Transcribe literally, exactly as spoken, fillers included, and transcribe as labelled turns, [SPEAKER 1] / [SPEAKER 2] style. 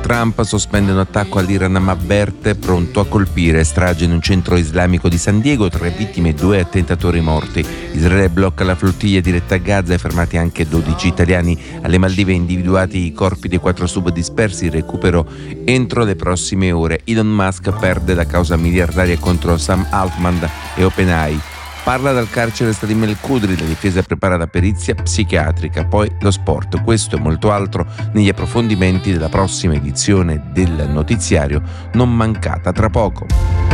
[SPEAKER 1] Trump sospende un attacco all'Iran ma avverte pronto a colpire. Strage in un centro islamico di San Diego, tre vittime e due attentatori morti. Israele blocca la flottiglia diretta a Gaza e fermati anche dodici italiani. Alle Maldive individuati i corpi dei quattro sub dispersi, recupero entro le prossime ore. Elon Musk perde la causa miliardaria contro Sam Altman e OpenAI. Parla dal carcere Salim El Khudri, la difesa prepara la perizia psichiatrica, poi lo sport. Questo e molto altro negli approfondimenti della prossima edizione del notiziario, non mancata tra poco.